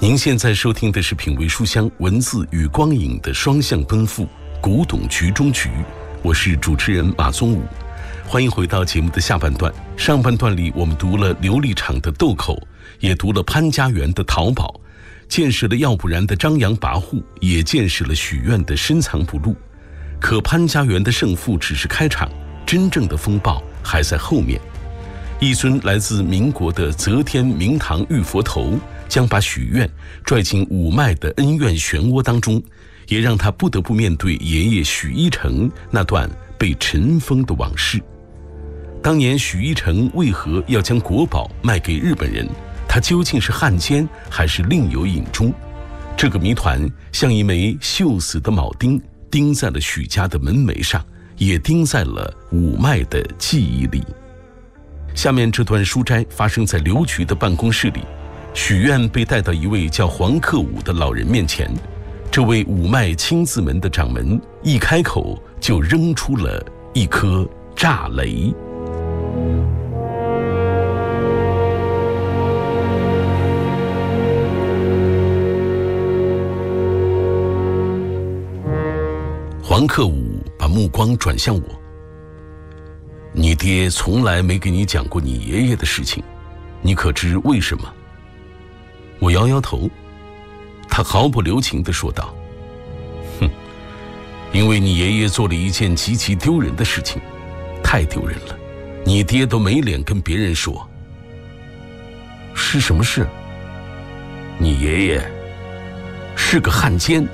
您现在收听的是品味书香文字与光影的双向奔赴，古董局中局，我是主持人马宗武。欢迎回到节目的下半段。上半段里我们读了琉璃厂的豆蔻，也读了潘家园的淘宝，见识了要不然的张扬跋扈，也见识了许愿的深藏不露。可潘家园的胜负只是开场，真正的风暴还在后面。一尊来自民国的则天明堂玉佛头，将把许愿拽进五脉的恩怨漩涡当中，也让他不得不面对爷爷许一成那段被尘封的往事。当年许一成为何要将国宝卖给日本人？他究竟是汉奸还是另有隐衷？这个谜团像一枚锈死的铆钉，钉在了许家的门楣上，也钉在了五脉的记忆里。下面这段书斋发生在刘局的办公室里，许愿被带到一位叫黄克武的老人面前。这位五脉青字门的掌门一开口就扔出了一颗炸雷。黄克武把目光转向我，你爹从来没给你讲过你爷爷的事情，你可知为什么？我摇摇头。他毫不留情地说道，因为你爷爷做了一件极其丢人的事情，太丢人了，你爹都没脸跟别人说。是什么事？你爷爷是个汉奸。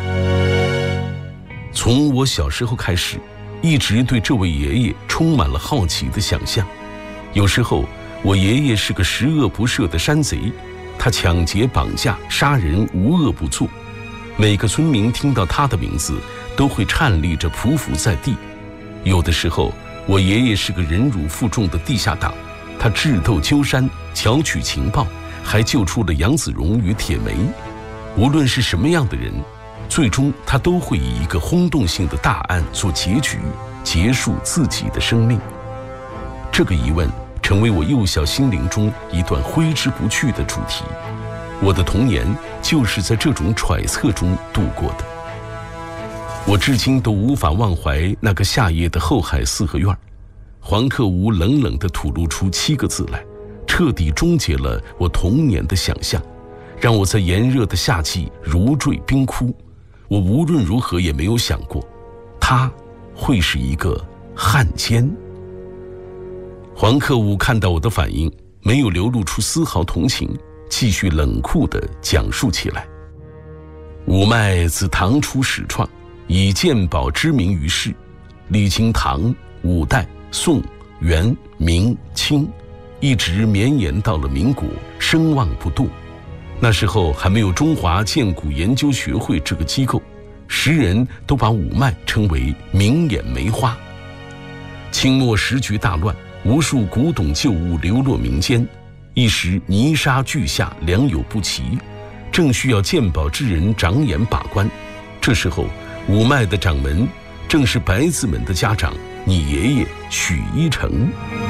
从我小时候开始，一直对这位爷爷充满了好奇的想象。有时候我爷爷是个十恶不赦的山贼，他抢劫绑架杀人无恶不作，每个村民听到他的名字都会颤栗着匍匐在地。有的时候我爷爷是个忍辱负重的地下党，他智斗鸠山，巧取情报，还救出了杨子荣与铁梅。无论是什么样的人，最终他都会以一个轰动性的大案做结局，结束自己的生命。这个疑问成为我幼小心灵中一段挥之不去的主题。我的童年就是在这种揣测中度过的。我至今都无法忘怀那个夏夜的后海四合院。黄克武冷冷地吐露出7个字来，彻底终结了我童年的想象，让我在炎热的夏季如坠冰窟。我无论如何也没有想过，他会是一个汉奸。黄克武看到我的反应，没有流露出丝毫同情，继续冷酷地讲述起来。五脉自唐初始创，以鉴宝知名于世，历经唐、五代、宋、元、明、清，一直绵延到了民国，声望不动。那时候还没有中华鉴古研究学会这个机构，时人都把五脉称为明眼梅花。清末时局大乱，无数古董旧物流落民间，一时泥沙俱下，良莠不齐，正需要鉴宝之人长眼把关。这时候五脉的掌门正是白字门的家长，你爷爷许一成。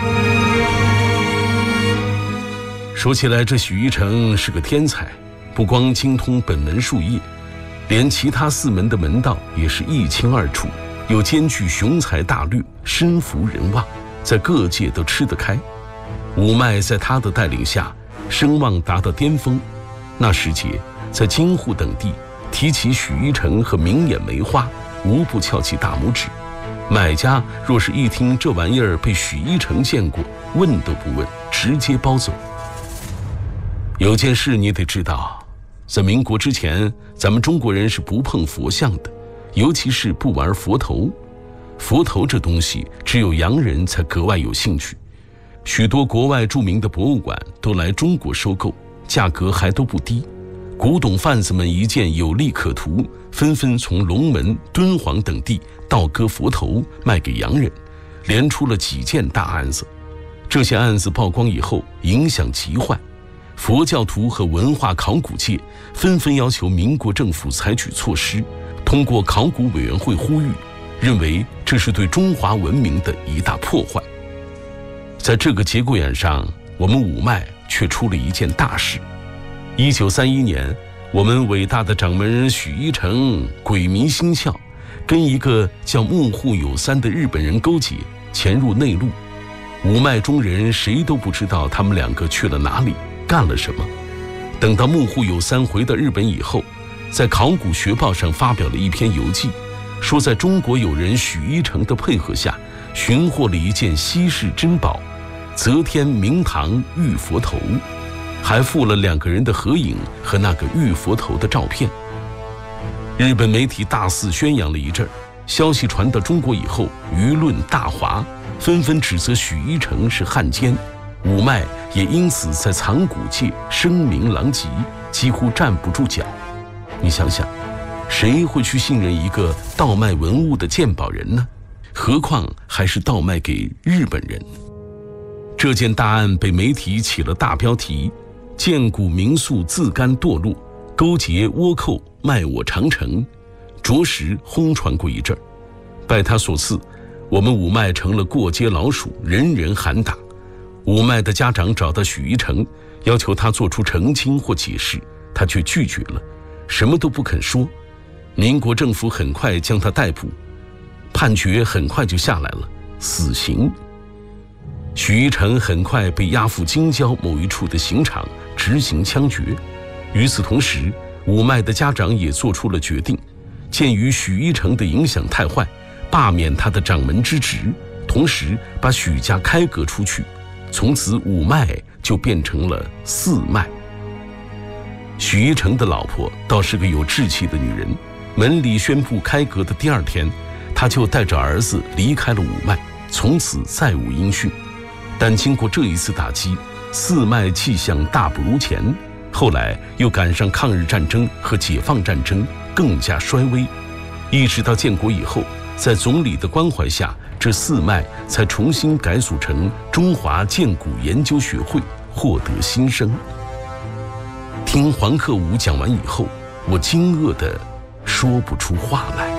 说起来，这许一成是个天才，不光精通本门术业，连其他4门的门道也是一清二楚，又兼具雄才大略，身服人望，在各界都吃得开。五脉在他的带领下，声望达到巅峰。那时节，在京沪等地提起许一成和明眼梅花，无不翘起大拇指。买家若是一听这玩意儿被许一成见过，问都不问，直接包走。有件事你得知道，在民国之前，咱们中国人是不碰佛像的，尤其是不玩佛头。佛头这东西只有洋人才格外有兴趣，许多国外著名的博物馆都来中国收购，价格还都不低。古董贩子们一见有利可图，纷纷从龙门、敦煌等地盗割佛头卖给洋人，连出了几件大案子。这些案子曝光以后，影响极坏，佛教徒和文化考古界纷纷要求民国政府采取措施，通过考古委员会呼吁，认为这是对中华文明的一大破坏。在这个节骨眼上，我们五脉却出了一件大事。 1931年，我们伟大的掌门人许一成鬼迷心窍，跟一个叫幕户有三的日本人勾结，潜入内陆。五脉中人谁都不知道他们两个去了哪里，干了什么。等到幕户有三回到日本以后，在考古学报上发表了一篇游记，说在中国友人许一成的配合下，寻获了一件稀世珍宝——则天明堂玉佛头，还附了2个人的合影和那个玉佛头的照片。日本媒体大肆宣扬了一阵，消息传到中国以后，舆论大哗，纷纷指责许一成是汉奸，五脉也因此在藏古界声名狼藉，几乎站不住脚。你想想，谁会去信任一个盗卖文物的鉴宝人呢？何况还是盗卖给日本人。这件大案被媒体起了大标题：建古民宿自甘堕落，勾结倭寇卖我长城，着实轰传过一阵。拜他所赐，我们五脉成了过街老鼠，人人喊打。五脉的家长找到许一成，要求他做出澄清或解释，他却拒绝了，什么都不肯说。民国政府很快将他逮捕，判决很快就下来了，死刑。许一成很快被押赴京郊某一处的刑场执行枪决。与此同时，五脉的家长也做出了决定，鉴于许一成的影响太坏，罢免他的掌门之职，同时把许家开革出去，从此五脉就变成了四脉。许一成的老婆倒是个有志气的女人，门里宣布开革的第2天，她就带着儿子离开了五脉，从此再无音讯。但经过这一次打击，四脉气象大不如前，后来又赶上抗日战争和解放战争，更加衰微。一直到建国以后，在总理的关怀下，这四脉才重新改组成中华建古研究学会，获得新生。听黄克武讲完以后，我惊愕地说不出话来。